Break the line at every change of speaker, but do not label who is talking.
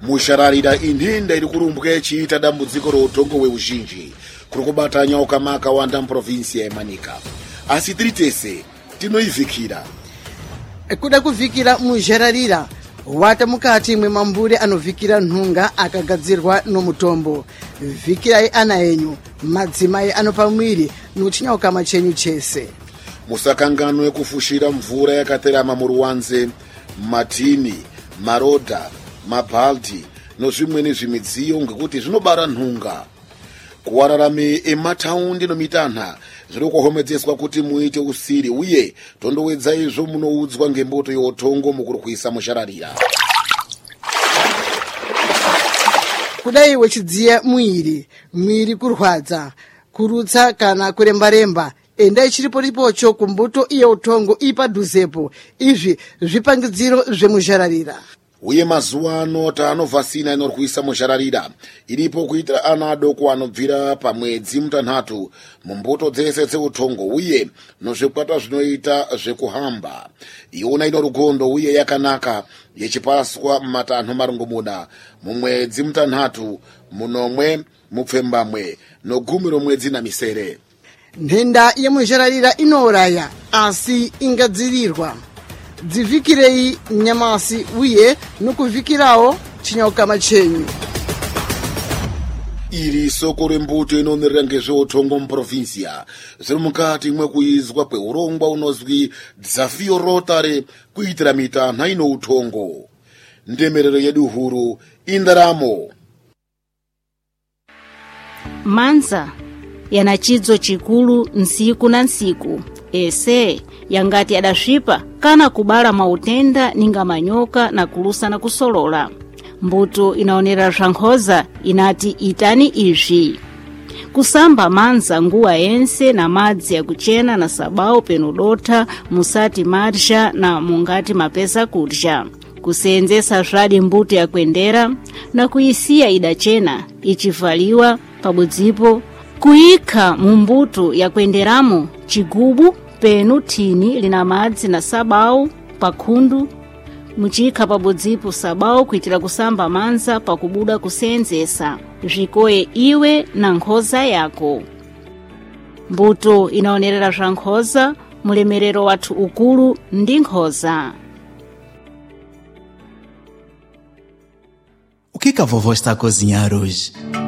Mushararira inhenda iri kurumbwa ichiita dambudziko routongo hweuzhinji kuri kubata nyoka makawanda muprovinsi yeManika. Asi tiri tese tinoivhikira.
Kuda kuvhikira mushararira wata mukati mwemambure anovhikira nhunga akagadzirwa nomutombo. Vhikirai ana enyu, madzimai anopa mwiri nochinyauka chenyu chese.
Musakanganwe kufushira mvura yakaterama muruwanze, matini, marodha, mabhaldi nozvimweni zvimidziyo ngekuti zvinobara nhunga. Kuwararame emataundi nomitanha zviri kuhomedzeswa kuti muite usiri uye tondowedza izvo munoudzwa ngemboto youtongo mukurwisa mushararira.
Kudai wechidziya mwiri kurwadza, kurutsa kana kuremba-remba, endai chiripo-ripocho kumbuto yeutongo ipadhuzepo. Izvi zvipangidziro zvemushararira.
Uye mazuva ano tanovhasina inorwisa mushararira iripo kuitira ana adoko anobvira pamwedzi mutanhatu mumbuto dzese dzeutongo uye nozvikwata zvinoita zvekuhamba. Iona ino rugondo uye yakanaka yechipaswa mumatanho marongomuna mumwedzi mutanhatu, munomwe, mupfembamwe nogumi romwedzi namisere.
Nhenda yemushararira inouraya asi ingadzivirirwa. Dzivhikirei nyamasi uye nokuvhikirawo chinyauka chenyu.
Iri soko rembuto inomirira ngezveutongo muprovinsia zviri mukati mwekuizwa kweurongwa unozwi Dzafio Rotary kuitira mitanha ino utongo. Ndemerero yedu huru indaramo.
Manza yana chidzo chikulu nsiku na nsiku ese yangati adasvipa kana kubala mautenda ninga manyoka na kulusa na kusolola. Mbuto inaonera zvankhoza inati itani izvi: kusamba manza nguwa yense na madzi ya kuchena na sabau penudota musati marsha na mungati mapesa kudya, kusenzesa zvadi mbuto ya kuendera na kuisiya idachena ichivaliwa pabudzipo, kuika mumbuto ya kuenderamo chigubu penu tini lina madzi na sabau pakhundu, muchika pabudzipo sabau kuitira kusamba manza pakubuda kusenzesa zvikoye iwe na nkhoza yako. Mbuto inaonerera zva nkhoza, mulemerero wathu ukulu ndi nkhoza.
O que a vovó está a cozinhar hoje?